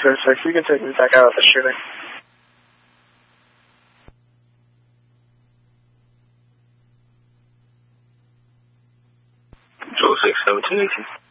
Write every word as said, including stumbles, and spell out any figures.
sir, sir. You can take me back out of the shooting. Joe six seventeen eighteen.